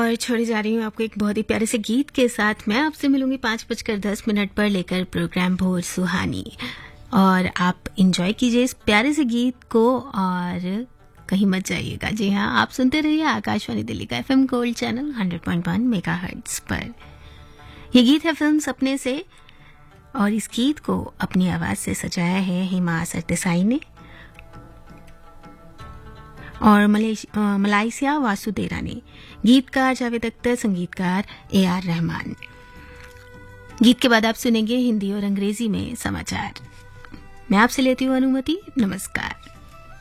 और छोड़ी जा रही हूँ आपको एक बहुत ही प्यारे से गीत के साथ। मैं आपसे मिलूंगी 5:10 पर लेकर प्रोग्राम भोर सुहानी, और आप इंजॉय कीजिए इस प्यारे से गीत को और कहीं मत जाइएगा। जी हाँ, आप सुनते रहिए आकाशवाणी दिल्ली का FM गोल्ड चैनल 100.1 मेगाहर्ट्ज पर। ये गीत है फिल्म सपने से, और इस गीत को अपनी आवाज से सजाया है हिमा सरदेसाई ने, और मलाइसिया वासुदेरा ने। गीतकार जावेद अख्तर, संगीतकार AR रहमान। गीत के बाद आप सुनेंगे हिंदी और अंग्रेजी में समाचार। मैं आपसे लेती हूँ अनुमति। नमस्कार।